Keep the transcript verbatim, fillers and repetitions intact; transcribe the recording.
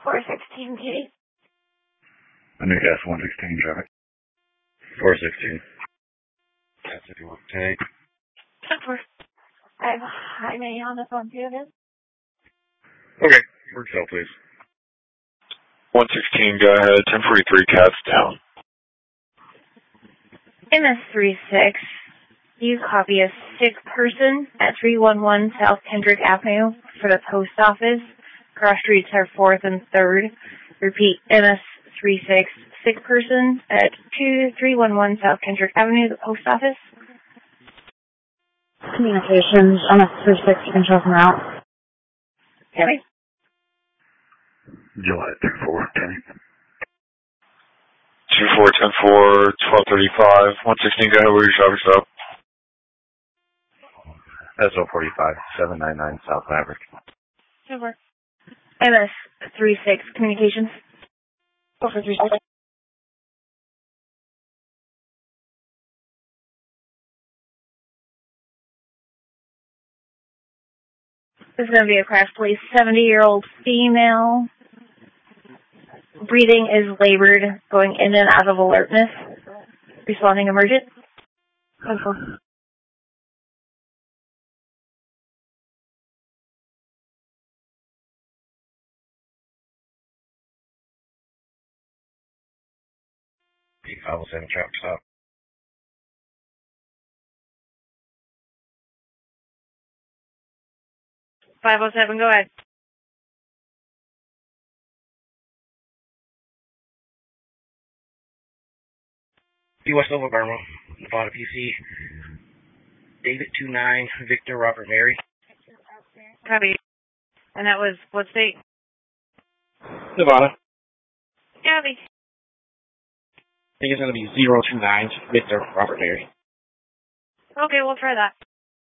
four sixteen, Katie. Newcastle one sixteen, traffic. four sixteen. That's if you want to take. I have Jaime on the phone, too, then. Okay, word cell, please. one sixteen, go ahead. ten forty-three, cats down. M S three six, you copy a sick person at three one one South Kendrick Avenue for the post office. Cross streets are fourth and third. Repeat, M S three six, sick person at two three one one South Kendrick Avenue, the post office. Communications, M S three six, control from route. Tammy? July two four, Tammy. two four, ten four, twelve thirty-five. one sixteen, go ahead, where your traffic stop? S O forty-five, seven ninety-nine South Maverick. Super. M S three six, communications. Over three six. This is going to be a crash, please. seventy-year-old female. Breathing is labored, going in and out of alertness. Responding emergent. Control. I will send a traffic stop. five oh seven, go ahead. U S Nova Burma, Nevada P C. David two nine, Victor Robert Mary. Copy. And that was what state? Nevada. Copy. I think it's going to be zero two nine, Victor Robert Mary. Okay, we'll try that.